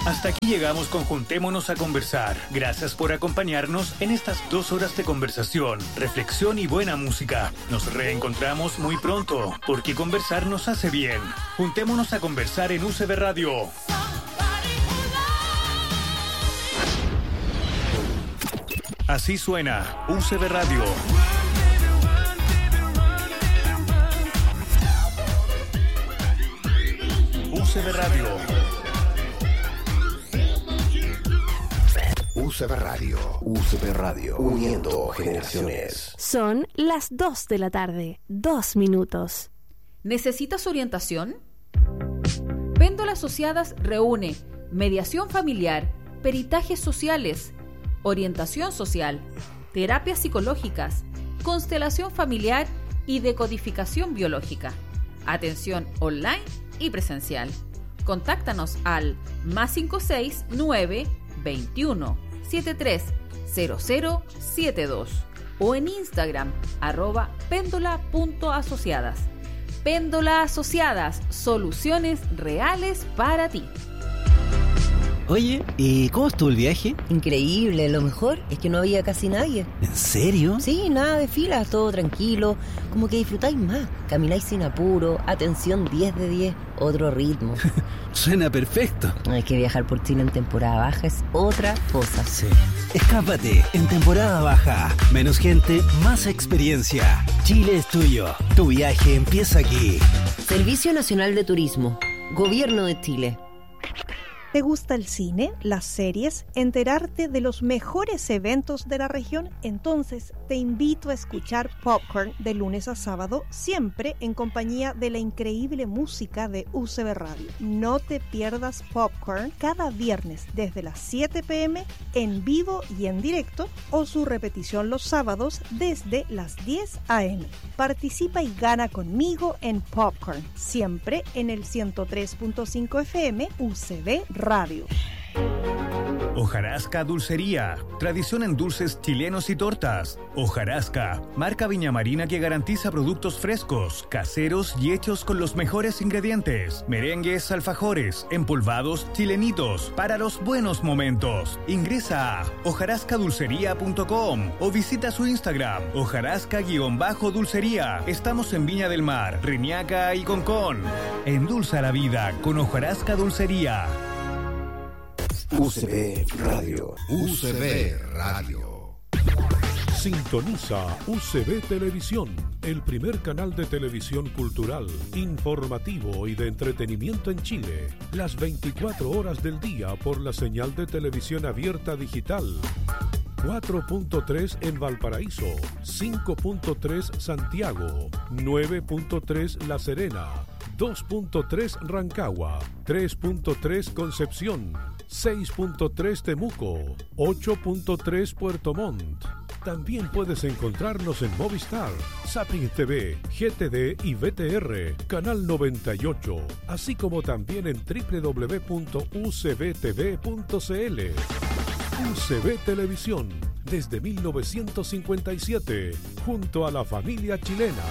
Hasta aquí llegamos con Juntémonos a Conversar. Gracias por acompañarnos en estas 2 horas de conversación, reflexión y buena música. Nos reencontramos muy pronto, porque conversar nos hace bien. Juntémonos a conversar en UCB Radio. Así suena UCB Radio. UCB Radio. UCB Radio. UCB Radio. Uniendo generaciones. Son las 2 de la tarde, 2 minutos. ¿Necesitas orientación? Péndola Asociadas reúne mediación familiar, peritajes sociales, orientación social, terapias psicológicas, constelación familiar y decodificación biológica. Atención online y presencial. Contáctanos al +569 21 73 0072 o en Instagram @péndola.asociadas. Péndola Asociadas, soluciones reales para ti. Oye, ¿y cómo estuvo el viaje? Increíble, lo mejor es que no había casi nadie. ¿En serio? Sí, nada de filas, todo tranquilo, como que disfrutáis más, camináis sin apuro, atención 10 de 10, otro ritmo. Suena perfecto. Es que viajar por Chile en temporada baja es otra cosa. Sí. Escápate en temporada baja. Menos gente, más experiencia. Chile es tuyo. Tu viaje empieza aquí. Servicio Nacional de Turismo, Gobierno de Chile. ¿Te gusta el cine, las series, enterarte de los mejores eventos de la región? Entonces te invito a escuchar Popcorn de lunes a sábado, siempre en compañía de la increíble música de UCB Radio. No te pierdas Popcorn cada viernes desde las 7 p.m. en vivo y en directo, o su repetición los sábados desde las 10 a.m. Participa y gana conmigo en Popcorn, siempre en el 103.5 FM UCB Radio. Hojarasca Dulcería, tradición en dulces chilenos y tortas. Hojarasca, marca viñamarina que garantiza productos frescos, caseros y hechos con los mejores ingredientes. Merengues, alfajores, empolvados, chilenitos, para los buenos momentos. Ingresa a hojarascadulcería.com o visita su Instagram, hojarasca_dulcería. Estamos en Viña del Mar, Reñaca y Concón. Endulza la vida con Hojarasca Dulcería. UCB Radio. UCB Radio. Sintoniza UCB Televisión, el primer canal de televisión cultural, informativo y de entretenimiento en Chile. Las 24 horas del día por la señal de televisión abierta digital. 4.3 en Valparaíso, 5.3 Santiago, 9.3 La Serena, 2.3 Rancagua, 3.3 Concepción, 6.3 Temuco, 8.3 Puerto Montt. También puedes encontrarnos en Movistar, Zapping TV, GTD y VTR, Canal 98, así como también en www.ucbtv.cl. UCB Televisión, desde 1957, junto a la familia chilena.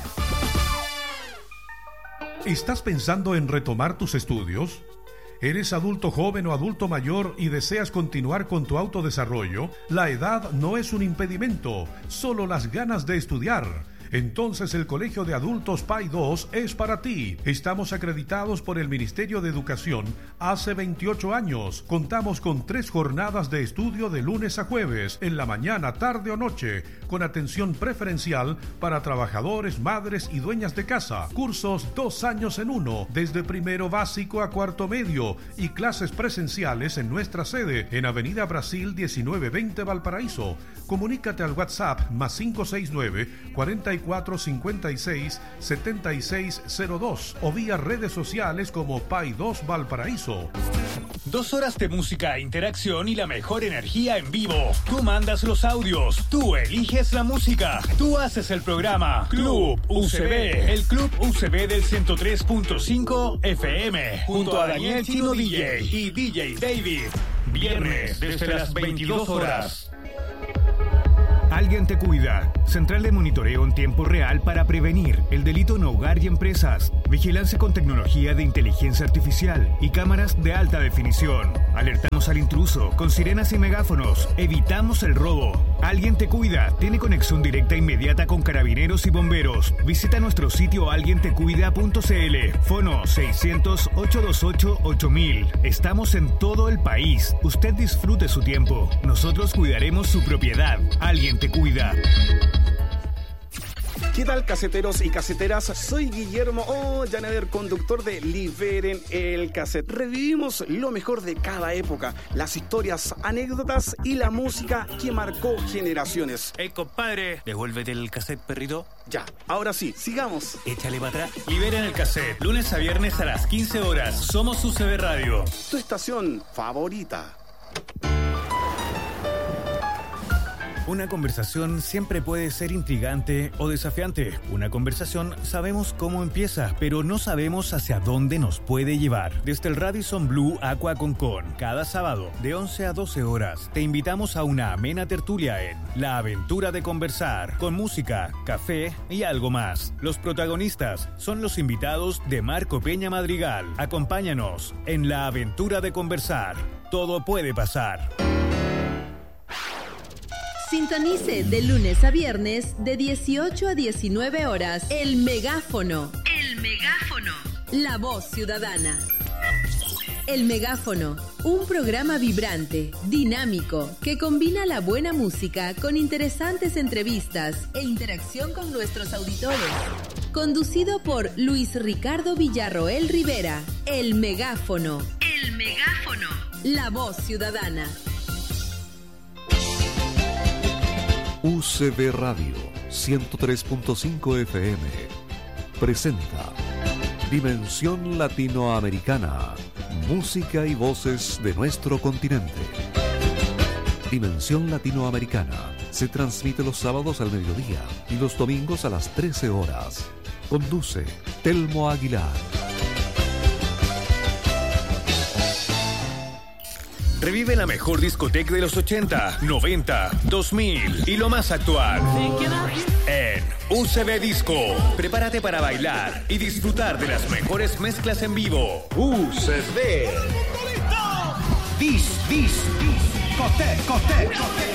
¿Estás pensando en retomar tus estudios? ¿Eres adulto joven o adulto mayor y deseas continuar con tu autodesarrollo? La edad no es un impedimento, solo las ganas de estudiar. Entonces el Colegio de Adultos PAI 2 es para ti. Estamos acreditados por el Ministerio de Educación hace 28 años. Contamos con 3 jornadas de estudio de lunes a jueves, en la mañana, tarde o noche, con atención preferencial para trabajadores, madres y dueñas de casa. Cursos 2 años en 1, desde primero básico a cuarto medio, y clases presenciales en nuestra sede, en Avenida Brasil 1920 Valparaíso. Comunícate al WhatsApp +569 4456 7602 o vía redes sociales como PAI 2 Valparaíso. 2 horas de música, interacción y la mejor energía en vivo. Tú mandas los audios, tú eliges la música, tú haces el programa. Club UCB, el Club UCB del 103.5 FM, junto a Daniel Chino DJ y DJ David. Viernes desde las 22 horas. Alguien te cuida. Central de monitoreo en tiempo real para prevenir el delito en hogar y empresas. vigilancia con tecnología de inteligencia artificial y cámaras de alta definición. Alertamos al intruso con sirenas y megáfonos. Evitamos el robo. Alguien te cuida. Tiene conexión directa inmediata con carabineros y bomberos. Visita nuestro sitio alguientecuida.cl. Fono 600-828-8000. Estamos en todo el país. Usted disfrute su tiempo. Nosotros cuidaremos su propiedad. Alguien te cuida. ¿Qué tal, caseteros y caseteras? Soy Guillermo Llanader, conductor de Liberen el Cassette. Revivimos lo mejor de cada época, las historias, anécdotas y la música que marcó generaciones. Compadre, devuélvete el cassette, perrito. Ya, ahora sí, sigamos. Échale para atrás. Liberen el Cassette, lunes a viernes a las 15 horas. Somos UCB Radio. Tu estación favorita. Una conversación siempre puede ser intrigante o desafiante. Una conversación sabemos cómo empieza, pero no sabemos hacia dónde nos puede llevar. Desde el Radisson Blu Aqua Concon, cada sábado de 11 a 12 horas, te invitamos a una amena tertulia en La Aventura de Conversar, con música, café y algo más. Los protagonistas son los invitados de Marco Peña Madrigal. Acompáñanos en La Aventura de Conversar. Todo puede pasar. Sintonice de lunes a viernes de 18 a 19 horas. El Megáfono. El Megáfono. La voz ciudadana. El Megáfono. Un programa vibrante, dinámico, que combina la buena música con interesantes entrevistas e interacción con nuestros auditores. Conducido por Luis Ricardo Villarroel Rivera. El Megáfono. El Megáfono. La voz ciudadana. UCB Radio 103.5 FM presenta Dimensión Latinoamericana, música y voces de nuestro continente. Dimensión Latinoamericana se transmite los sábados al mediodía y los domingos a las 13 horas. Conduce Telmo Aguilar. Revive la mejor discoteca de los 80, 90, 2000 y lo más actual. En UCB Disco. Prepárate para bailar y disfrutar de las mejores mezclas en vivo. UCB. Discote.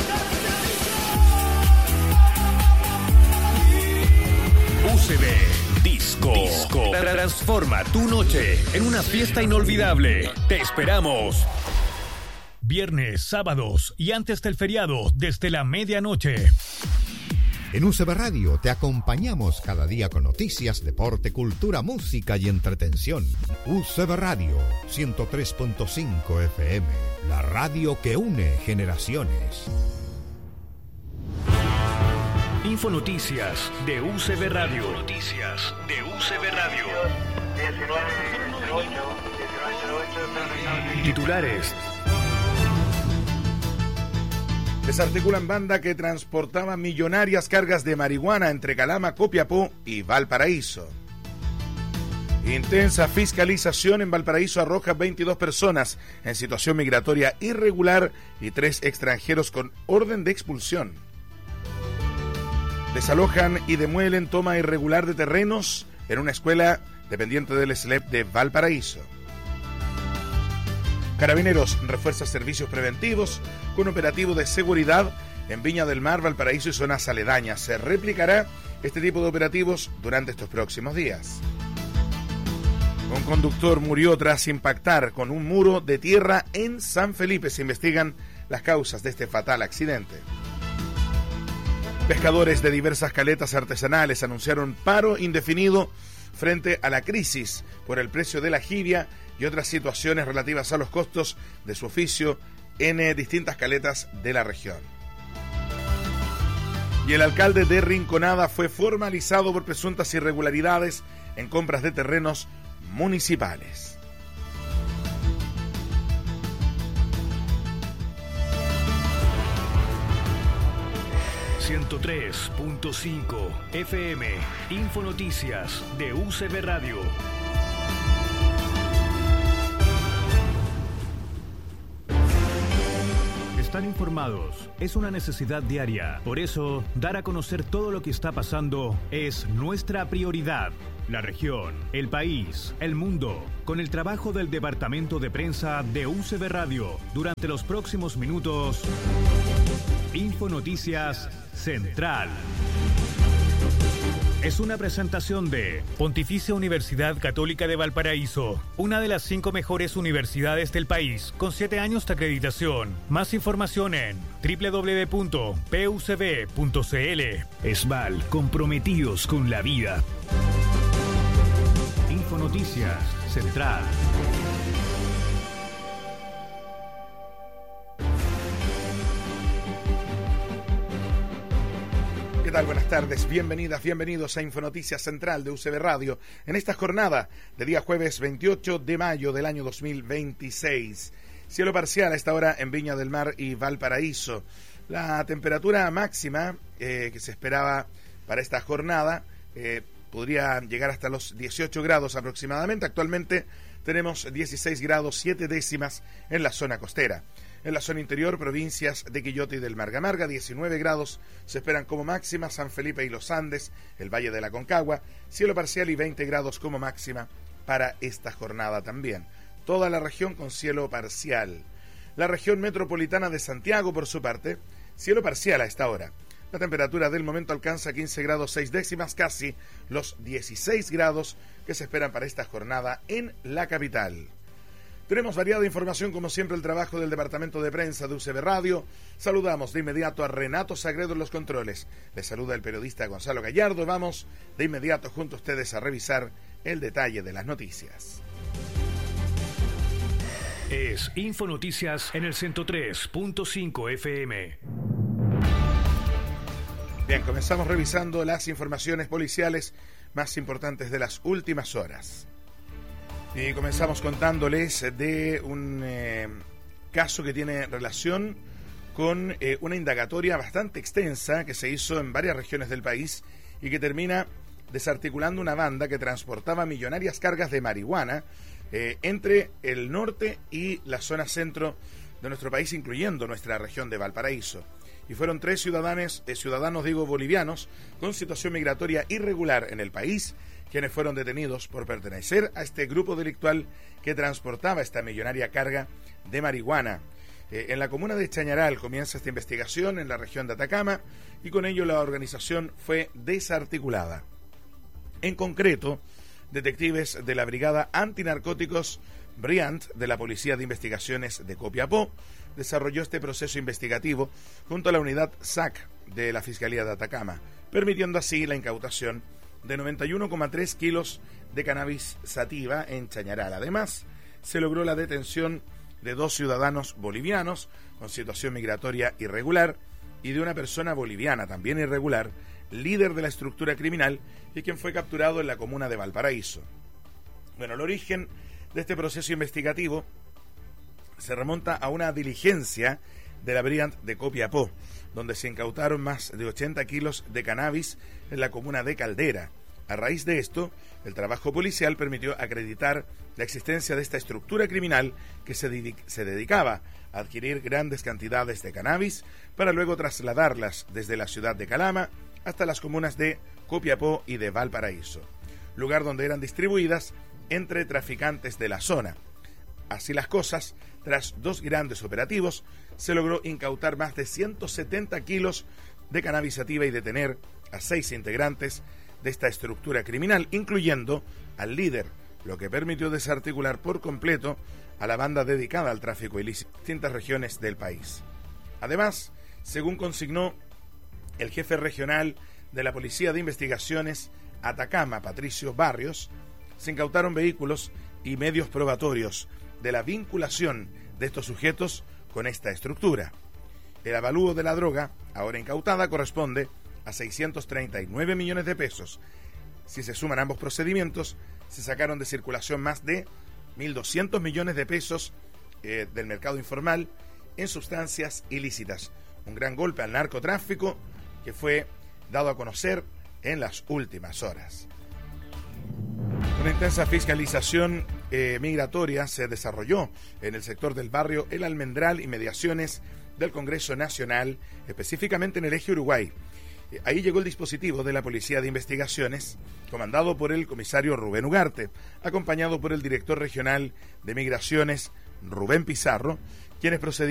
UCB Disco. Transforma tu noche en una fiesta inolvidable. Te esperamos. Viernes, sábados y antes del feriado desde la medianoche. En UCB Radio te acompañamos cada día con noticias, deporte, cultura, música y entretención. UCB Radio 103.5 FM, la radio que une generaciones. Infonoticias de UCB Radio. Noticias de UCB Radio. Titulares. Desarticulan banda que transportaba millonarias cargas de marihuana entre Calama, Copiapó y Valparaíso. Intensa fiscalización en Valparaíso arroja 22 personas en situación migratoria irregular y 3 extranjeros con orden de expulsión. Desalojan y demuelen toma irregular de terrenos en una escuela dependiente del SLEP de Valparaíso. Carabineros refuerza servicios preventivos con operativo de seguridad en Viña del Mar, Valparaíso y zonas aledañas. Se replicará este tipo de operativos durante estos próximos días. Un conductor murió tras impactar con un muro de tierra en San Felipe. Se investigan las causas de este fatal accidente. Pescadores de diversas caletas artesanales anunciaron paro indefinido frente a la crisis por el precio de la jibia y otras situaciones relativas a los costos de su oficio en distintas caletas de la región. Y el alcalde de Rinconada fue formalizado por presuntas irregularidades en compras de terrenos municipales. ...103.5 FM... Infonoticias de UCB Radio. Estar informados es una necesidad diaria. Por eso, dar a conocer todo lo que está pasando es nuestra prioridad. la región, el país, el mundo, con el trabajo del Departamento de Prensa de UCB Radio. Durante los próximos minutos, Infonoticias Central. Es una presentación de Pontificia Universidad Católica de Valparaíso, una de las 5 mejores universidades del país, con 7 años de acreditación. Más información en www.pucb.cl. ESVAL, comprometidos con la vida. Infonoticias Central. ¿Qué tal? Buenas tardes, bienvenidas, bienvenidos a Infonoticias Central de UCB Radio en esta jornada de día jueves 28 de mayo del año 2026. Cielo parcial a esta hora en Viña del Mar y Valparaíso. La temperatura máxima que se esperaba para esta jornada podría llegar hasta los 18 grados aproximadamente. Actualmente tenemos 16 grados 7 décimas en la zona costera. En la zona interior, provincias de Quillota y del Margamarga, 19 grados se esperan como máxima. San Felipe y los Andes, el Valle de la Concagua, cielo parcial y 20 grados como máxima para esta jornada también. Toda la región con cielo parcial. La región metropolitana de Santiago, por su parte, cielo parcial a esta hora. La temperatura del momento alcanza 15 grados 6 décimas, casi los 16 grados que se esperan para esta jornada en la capital. Tenemos variada información, como siempre, el trabajo del Departamento de Prensa de UCB Radio. Saludamos de inmediato a Renato Sagredo en los controles. Les saluda el periodista Gonzalo Gallardo. Vamos de inmediato junto a ustedes a revisar el detalle de las noticias. Es Infonoticias en el 103.5 FM. Bien, comenzamos revisando las informaciones policiales más importantes de las últimas horas. Y comenzamos contándoles de un caso que tiene relación con una indagatoria bastante extensa que se hizo en varias regiones del país y que termina desarticulando una banda que transportaba millonarias cargas de marihuana entre el norte y la zona centro de nuestro país, incluyendo nuestra región de Valparaíso. Y fueron 3 ciudadanos bolivianos con situación migratoria irregular en el país, quienes fueron detenidos por pertenecer a este grupo delictual que transportaba esta millonaria carga de marihuana. En la comuna de Chañaral comienza esta investigación en la región de Atacama y con ello la organización fue desarticulada. En concreto, detectives de la Brigada Antinarcóticos Bryant de la Policía de Investigaciones de Copiapó desarrolló este proceso investigativo junto a la unidad SAC de la Fiscalía de Atacama, permitiendo así la incautación de 91,3 kilos de cannabis sativa en Chañaral. Además, se logró la detención de 2 ciudadanos bolivianos con situación migratoria irregular y de una persona boliviana también irregular, líder de la estructura criminal y quien fue capturado en la comuna de Valparaíso. Bueno, el origen de este proceso investigativo se remonta a una diligencia de la Bryant de Copiapó, donde se incautaron más de 80 kilos de cannabis en la comuna de Caldera. A raíz de esto, el trabajo policial permitió acreditar la existencia de esta estructura criminal que se dedicaba a adquirir grandes cantidades de cannabis para luego trasladarlas desde la ciudad de Calama hasta las comunas de Copiapó y de Valparaíso, lugar donde eran distribuidas entre traficantes de la zona. Así las cosas, tras 2 grandes operativos, se logró incautar más de 170 kilos de cannabis sativa y detener a 6 integrantes de esta estructura criminal, incluyendo al líder, lo que permitió desarticular por completo a la banda dedicada al tráfico ilícito en distintas regiones del país. Además, según consignó el jefe regional de la Policía de Investigaciones Atacama, Patricio Barrios, se incautaron vehículos y medios probatorios de la vinculación de estos sujetos con esta estructura. El avalúo de la droga, ahora incautada, corresponde a 639 millones de pesos. Si se suman ambos procedimientos, se sacaron de circulación más de 1.200 millones de pesos del mercado informal en sustancias ilícitas. Un gran golpe al narcotráfico que fue dado a conocer en las últimas horas. Una intensa fiscalización migratoria se desarrolló en el sector del barrio El Almendral y mediaciones del Congreso Nacional, específicamente en el eje Uruguay. Ahí llegó el dispositivo de la Policía de Investigaciones, comandado por el comisario Rubén Ugarte, acompañado por el director regional de Migraciones, Rubén Pizarro, quienes procedieron